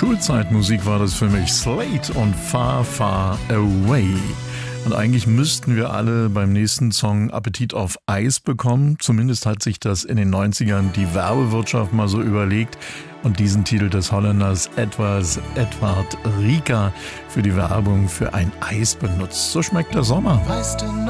Schulzeitmusik war das für mich. Slate und Far, Far Away. Und eigentlich müssten wir alle beim nächsten Song Appetit auf Eis bekommen. Zumindest hat sich das in den 90ern die Werbewirtschaft mal so überlegt und diesen Titel des Holländers Edward Rika für die Werbung für ein Eis benutzt. So schmeckt der Sommer. Weißt du